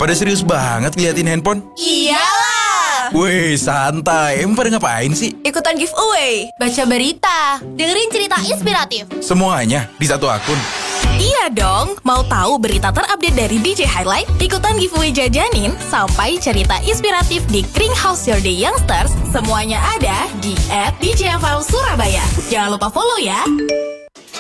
pada serius banget liatin handphone? Iyalah. Wih, santai. Emang pada ngapain sih? Ikutan giveaway, baca berita, dengerin cerita inspiratif. Semuanya di satu akun. Iya dong, mau tahu berita terupdate dari DJ Highlight? Ikutan giveaway jajanin sampai cerita inspiratif di Kring House Your Day Youngsters. Semuanya ada di @DJFM Surabaya. Jangan lupa follow ya.